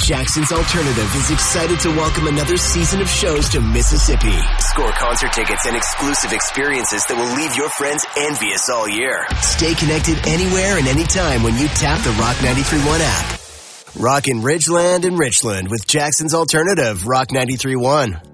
Jackson's Alternative is excited to welcome another season of shows to Mississippi. Score concert tickets and exclusive experiences that will leave your friends envious all year. Stay connected anywhere and anytime when you tap the Rock 93.1 app. Rockin' Ridgeland and Richland with Jackson's Alternative, Rock 93.1.